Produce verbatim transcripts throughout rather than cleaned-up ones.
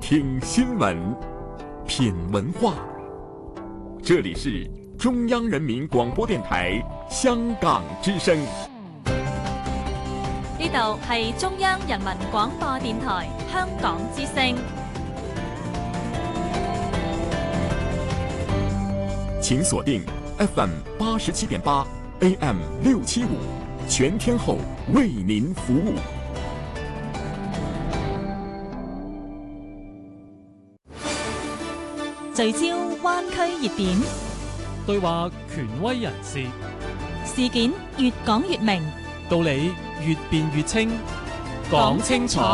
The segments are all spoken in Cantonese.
听新闻，品文化。这里是中央人民廣播電台香港之聲。 呢度係中央人民廣播電台香港之聲。 請鎖定 F M 八十七點八 A M 六七五，全天候為您服務。 聚焦灣區熱點， 對話權威人士， 事件越講越明， 道理越辯越清，講清楚。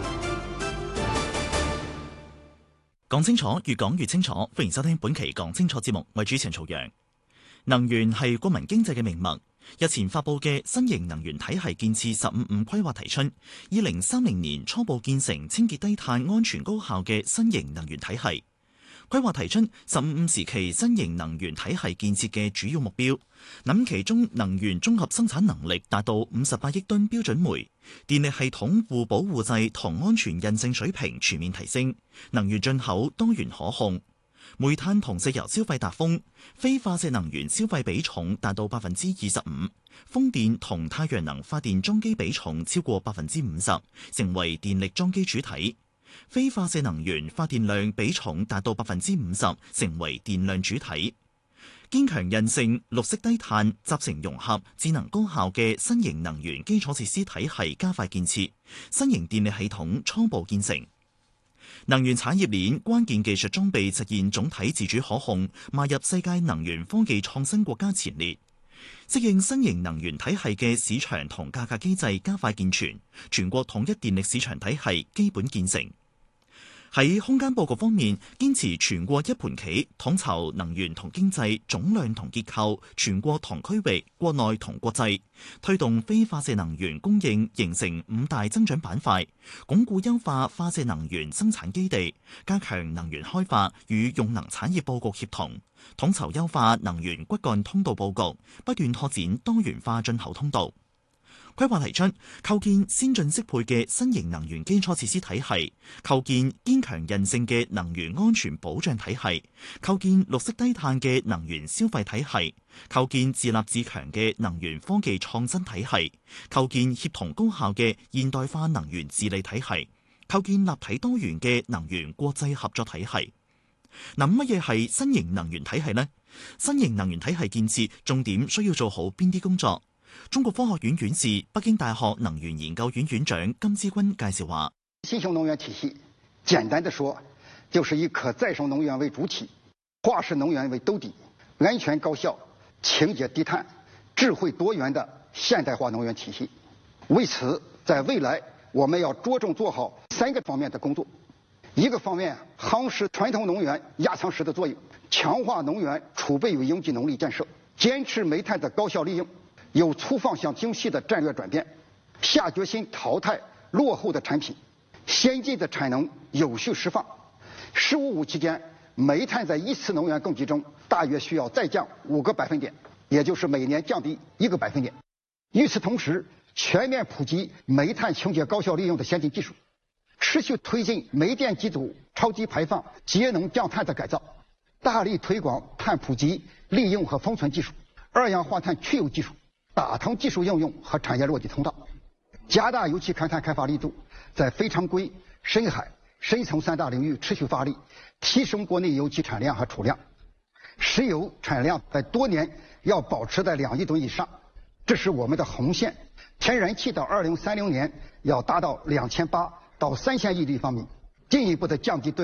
講清楚，越講越清楚。歡迎收聽本期講清楚節目，我係主持人曹陽。能源係國民經濟嘅命脈。日前發佈嘅新型能源體系建設十五五規劃提出，二零三零年初步建成清潔低碳、安全高效嘅新型能源體系。規劃提出十五五時期新型能源體系建設嘅主要目標，諗其中能源綜合生產能力達到五十八億噸標準煤，電力系統互保互濟同安全韌性水平全面提升，能源進口多元可控，煤炭同石油消費達峰，非化石能源消費比重達到百分之二十五，風電同太陽能發電裝機比重超過百分之五十，成為電力裝機主體。非化石能源發電量比重達到百分之五十，成為電量主體。堅強韌性、綠色低碳、集成融合、智能高效嘅新型能源基礎設施體系加快建設，新型電力系統初步建成。能源產業鏈關鍵技術裝備實現總體自主可控，邁入世界能源科技創新國家前列。適應新型能源體系嘅市場同價格機制加快健全，全國統一電力市場體系基本建成。喺空間佈局方面，堅持全國一盤棋，統籌能源同經濟總量同結構，全國同區域、國內同國際，推動非化石能源供應形成五大增長板塊，鞏固優化化石能源生產基地，加強能源開發與用能產業佈局協同，統籌優化能源骨幹通道佈局，不斷拓展多元化進口通道。規劃提出構建先進適配嘅新型能源基礎設施體系，構建堅強韌性嘅能源安全保障體系，構建綠色低碳嘅能源消費體系，構建自立自強嘅能源科技創新體系，構建協同高效嘅現代化能源治理體系，構建立體多元嘅能源國際合作體系。嗱，乜嘢係新型能源體系呢？新型能源體系建設重點需要做好邊啲工作？中國科學院院士、北京大學能源研究院院長金之均介紹話： 新型能源體系，簡單的說，就是以可再生能源為主體，化石能源為兜底，安全高效、清潔低碳、智慧多元的現代化能源體系。為此，在未來我們要着重做好三個方面的工作。一個方面，夯實傳統能源壓艙石的作用，強化能源儲備與應急能力建設，堅持煤炭的高效利用，有粗放向精細的戰略轉變，下決心淘汰落後的產品，先進的產能有序釋放。十五五期間，煤炭在一次能源供給中大約需要再降五個百分點，也就是每年降低一個百分點。與此同時，全面普及煤炭清潔高效利用的先進技術，持續推進煤電機組超級排放節能降碳的改造，大力推廣碳普及、利用和封存技術、二氧化碳去油技術、打通技術應用和產業落地通道，加大油氣勘探開發力度，在非常規、深海、深層三大領域持續發力，提升國內油氣產量和儲量。石油產量在多年要保持在兩億噸以上，這是我們的紅線。天然氣到二零三零年要達到兩千八到三千億立方米，進一步的降低對